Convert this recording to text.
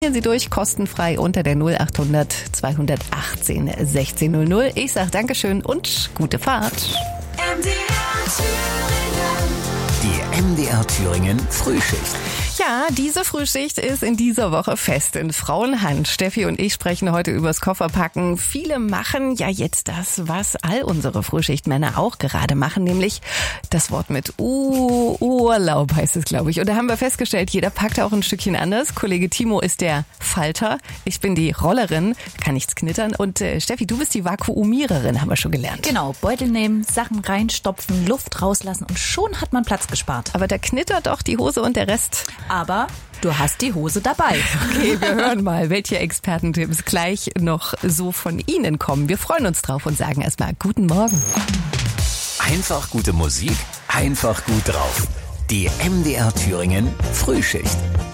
Sie durch, kostenfrei unter der 0800 218 1600. Ich sage Dankeschön und gute Fahrt. Die MDR Thüringen Frühschicht. Ja, diese Frühschicht ist in dieser Woche fest in Frauenhand. Steffi und ich sprechen heute übers Kofferpacken. Viele machen ja jetzt das, was all unsere Frühschichtmänner auch gerade machen, nämlich das Wort mit Urlaub heißt es, glaube ich. Und da haben wir festgestellt, jeder packt auch ein Stückchen anders. Kollege Timo ist der Falter, ich bin die Rollerin, kann nichts knittern. Und Steffi, du bist die Vakuumiererin, haben wir schon gelernt. Genau, Beutel nehmen, Sachen reinstopfen, Luft rauslassen und schon hat man Platz gespart. Aber da knittert doch die Hose und der Rest. Aber du hast die Hose dabei. Okay, wir hören mal, welche Expertentipps gleich noch so von Ihnen kommen. Wir freuen uns drauf und sagen erstmal guten Morgen. Einfach gute Musik, einfach gut drauf. Die MDR Thüringen Frühschicht.